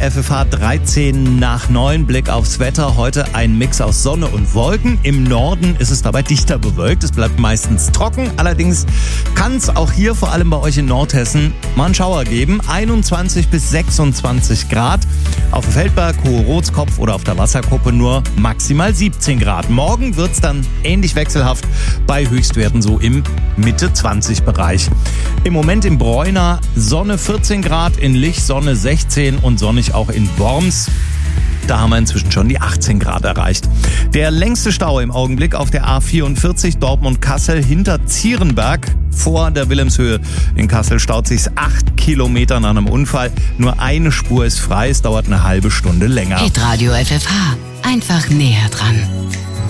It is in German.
FFH 13 nach 9, Blick aufs Wetter. Heute ein Mix aus Sonne und Wolken. Im Norden ist es dabei dichter bewölkt. Es bleibt meistens trocken. Allerdings kann es auch hier, vor allem bei euch in Nordhessen, mal einen Schauer geben. 21 bis 26 Grad. Auf dem Feldberg, Hohe Rotskopf oder auf der Wasserkuppe nur maximal 17 Grad. Morgen wird es dann ähnlich wechselhaft bei Höchstwerten so im Mitte-20-Bereich. Im Moment im Bräuner Sonne 14 Grad, in Lich Sonne 16 und sonnig auch in Worms. Da haben wir inzwischen schon die 18 Grad erreicht. Der längste Stau im Augenblick auf der A44 Dortmund-Kassel hinter Zierenberg. Vor der Wilhelmshöhe in Kassel staut sich's 8 Kilometer nach einem Unfall. Nur eine Spur ist frei, es dauert eine halbe Stunde länger. Hitradio FFH, einfach näher dran.